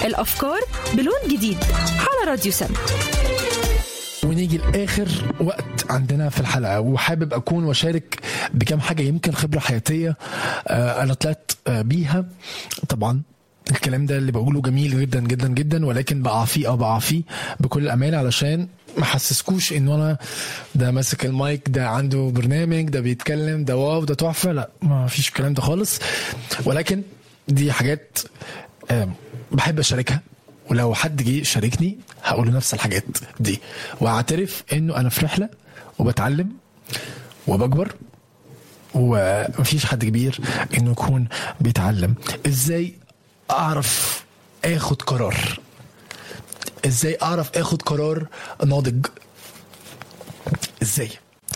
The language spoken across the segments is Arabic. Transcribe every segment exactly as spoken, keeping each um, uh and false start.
الأفكار بلون جديد على راديو سم. ونيجي لآخر وقت عندنا في الحلقة، وحابب أكون وشارك بكم حاجة يمكن خبرة حياتية أنا طلعت بيها. طبعا الكلام ده اللي بقوله جميل جدا جدا جدا، ولكن بقع فيه أو بقع فيه بكل أمان علشان ما حسسكوش إنه أنا ده ماسك المايك، ده عنده برنامج، ده بيتكلم، ده واو، ده تحفة. لا، ما فيش الكلام ده خالص، ولكن دي حاجات بحب أشاركها، ولو حد جه شاركني هقوله نفس الحاجات دي، واعترف انه انا في رحله وبتعلم وبكبر، ومفيش حد كبير انه يكون بيتعلم. ازاي اعرف اخد قرار؟ ازاي اعرف اخد قرار ناضج؟ ازاي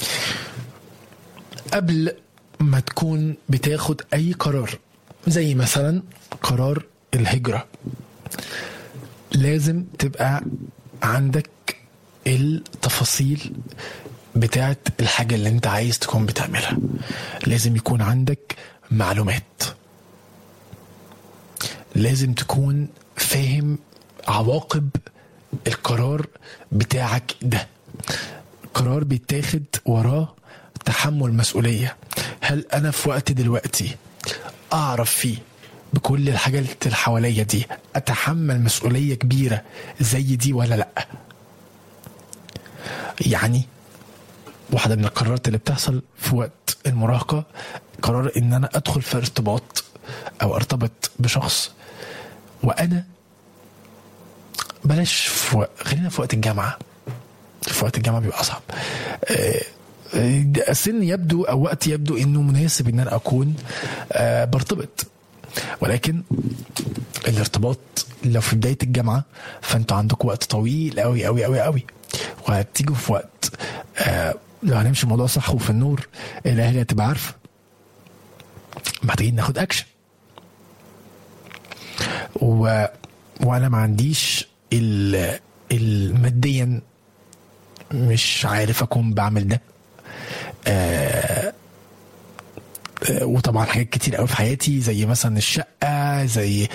قبل ما تكون بتاخد اي قرار، زي مثلا قرار الهجرة، لازم تبقى عندك التفاصيل بتاعت الحاجة اللي انت عايز تكون بتعملها. لازم يكون عندك معلومات، لازم تكون فاهم عواقب القرار بتاعك ده. قرار بيتاخد وراه تحمل مسؤولية. هل انا في وقت دلوقتي اعرف فيه بكل الحاجات اللي حواليا دي اتحمل مسؤولية كبيرة زي دي ولا لا؟ يعني واحدة من القرارات اللي بتحصل في وقت المراهقة قرار ان انا ادخل في ارتباط او ارتبط بشخص، وانا بلاش في خلينا في وقت الجامعة. في وقت الجامعة بيبقى اصعب. سن يبدو او وقت يبدو انه مناسب ان انا اكون برتبط، ولكن الارتباط لو في بداية الجامعة فانتوا عندكم وقت طويل قوي قوي قوي قوي، وهتيجوا في وقت آه لو هنمشي الموضوع صح وفي النور الاهل هتبقى عارفة محتاجين ناخد اكشن. و... وانا ما عنديش ال... الماديا مش عارف اكون بعمل ده. آه وطبعا حاجات كتير قوي في حياتي زي مثلا الشقة، زي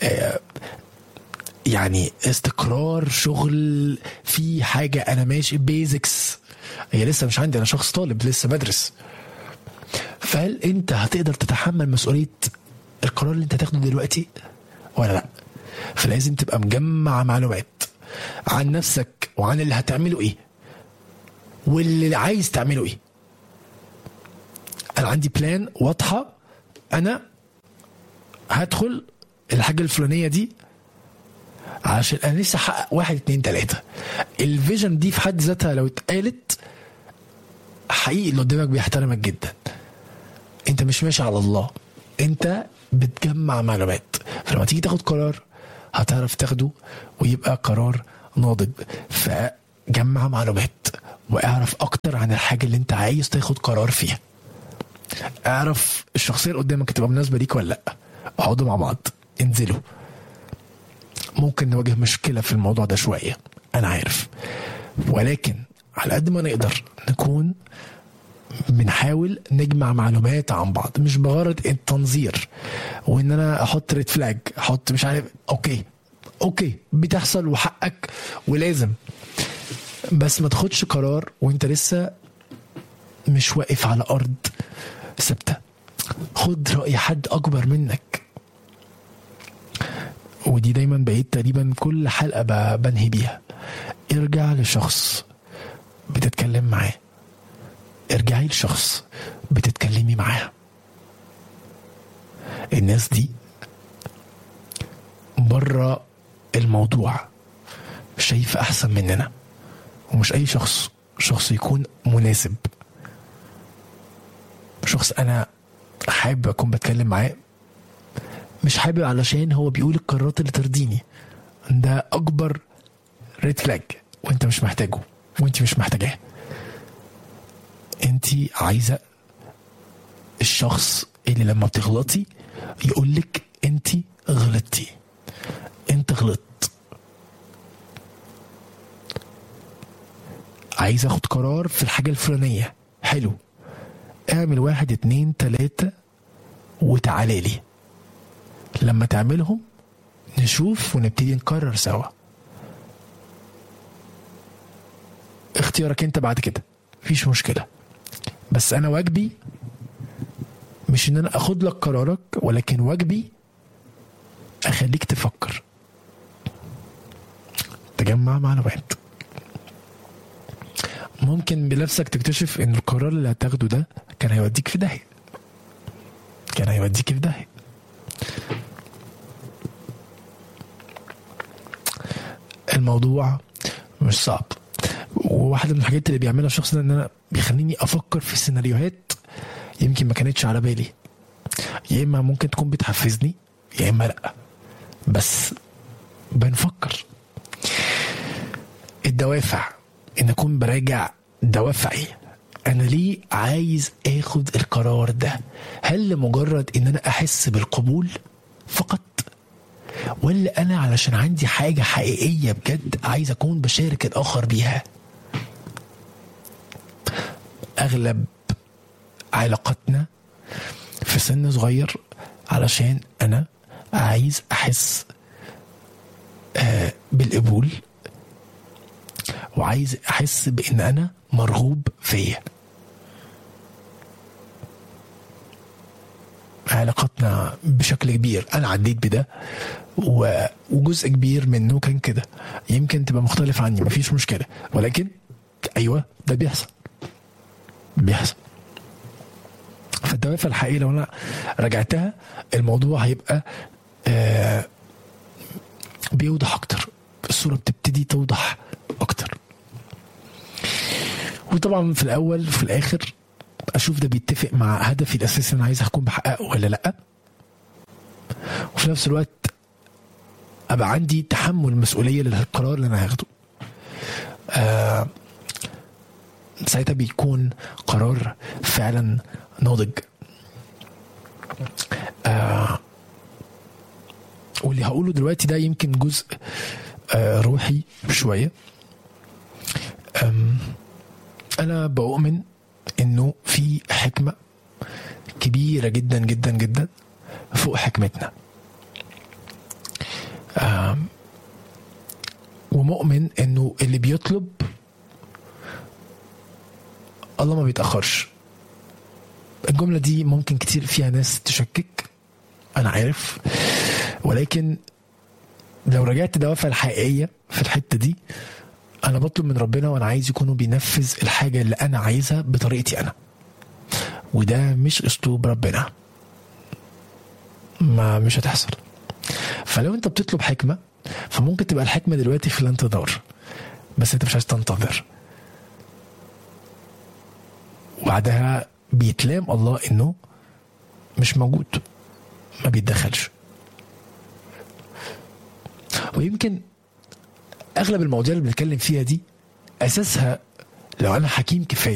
يعني استقرار شغل، في حاجة انا ماشي بيزكس هي لسه مش عندي، انا شخص طالب لسه بدرس. فهل انت هتقدر تتحمل مسؤولية القرار اللي انت تاخده دلوقتي ولا لا؟ فلازم تبقى مجمع معلومات عن نفسك وعن اللي هتعمله ايه واللي عايز تعمله ايه. أنا عندي بلان واضحة، أنا هدخل الحاجة الفلانية دي عشان أنا لسه حقق واحد اتنين تلاتة. الفيجن دي في حد ذاتها لو اتقالت حقيقي اللي قدامك بيحترمك جدا. أنت مش ماشي على الله، أنت بتجمع معلومات، فلما تيجي تاخد قرار هتعرف تاخده ويبقى قرار ناضج. فجمع معلومات واعرف أكتر عن الحاجة اللي أنت عايز تاخد قرار فيها. اعرف الشخصية اللي قدامك تبقى مناسبة ليك ولا لا. اقعدوا مع بعض، انزلوا. ممكن نواجه مشكلة في الموضوع ده شوية، انا عارف، ولكن على قد ما نقدر نكون بنحاول نجمع معلومات عن بعض، مش بغرض التنظير وان انا احط ريد فلاج، احط مش عارف. اوكي اوكي بتحصل وحقك ولازم، بس ما تاخدش قرار وانت لسه مش واقف على ارض ثابته. خد رأي حد اكبر منك، ودي دايما بقيت تقريبا كل حلقة بنهي بيها. ارجع لشخص بتتكلم معاه، ارجعي لشخص بتتكلمي معاه. الناس دي بره الموضوع شايف احسن مننا، ومش اي شخص شخص يكون مناسب، شخص انا حابب اكون بتكلم معاه، مش حابب علشان هو بيقول القرارات اللي ترضيني. ده اكبر ريد فلاج، وانت مش محتاجه وانت مش محتاجاه. انت عايزه الشخص اللي لما بتغلطي يقولك انت غلطتي، انت غلطت. عايز اخد قرار في الحاجه الفلانيه، حلو، اعمل واحد اتنين تلاتة وتعالي لي. لما تعملهم نشوف ونبتدي نقرر سوا. اختيارك انت بعد كده، مفيش مشكلة، بس انا واجبي مش ان انا اخد لك قرارك، ولكن واجبي اخليك تفكر، تجمع معلومات. ممكن بنفسك تكتشف ان القرار اللي هتاخده ده كان هيوديك في داهية، كان هيوديك في داهية. الموضوع مش صعب، وواحدة من الحاجات اللي بيعملها الشخص ده ان انا بيخليني افكر في سيناريوهات يمكن ما كانتش على بالي، يا اما ممكن تكون بتحفزني يا اما لا، بس بنفكر. الدوافع، ان اكون براجع دوافعي، انا ليه عايز اخد القرار ده؟ هل لمجرد ان انا احس بالقبول فقط، ولا انا علشان عندي حاجة حقيقية بجد عايز اكون بشارك الاخر بيها؟ اغلب علاقاتنا في سن صغير علشان انا عايز احس آه بالقبول، وعايز احس بان انا مرغوب فيا. علاقاتنا بشكل كبير انا عديت بده، وجزء كبير منه كان كده. يمكن تبقى مختلف عني، مفيش مشكلة، ولكن ايوه ده بيحصل بيحصل فالدوافع الحقيقية لو انا رجعتها الموضوع هيبقى آه بيوضح اكتر، الصورة بتبتدي توضح اكتر. وطبعا في الاول في الاخر اشوف ده بيتفق مع هدفي الاساسي اللي انا عايز اكون بحققه ولا لا، وفي نفس الوقت ابقى عندي تحمل مسؤولية للقرار اللي انا هاخده. آه ساعتها بيكون قرار فعلا ناضج. آه واللي هقوله دلوقتي ده يمكن جزء آه روحي شوية. أنا بؤمن إنه في حكمة كبيرة جدا جدا جدا فوق حكمتنا، ومؤمن إنه اللي بيطلب الله ما بيتأخرش. الجملة دي ممكن كتير فيها ناس تشكك، أنا عارف، ولكن لو رجعت دوافع الحقيقية في الحتة دي، أنا بطلب من ربنا وأنا عايز يكونوا بينفذ الحاجة اللي أنا عايزها بطريقتي أنا، وده مش أسلوب ربنا، ما مش هتحصل. فلو أنت بتطلب حكمة، فممكن تبقى الحكمة دلوقتي في الانتظار، بس أنت مش عايز تنتظر. وبعدها بيتلام الله إنه مش موجود، ما بيتدخلش. ويمكن أغلب المواضيع اللي بنتكلم فيها دي أساسها لو أنا حكيم كفاية